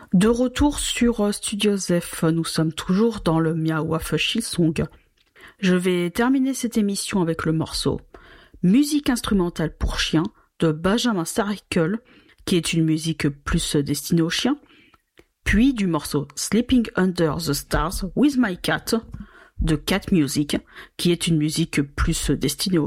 De retour sur Studio Zef, nous sommes toujours dans le Miawaf Shilsong. Je vais terminer cette émission avec le morceau Musique instrumentale pour chiens de Benjamin Starkel, qui est une musique plus destinée aux chiens, puis du morceau Sleeping Under the Stars with My Cat de Cat Music, qui est une musique plus destinée aux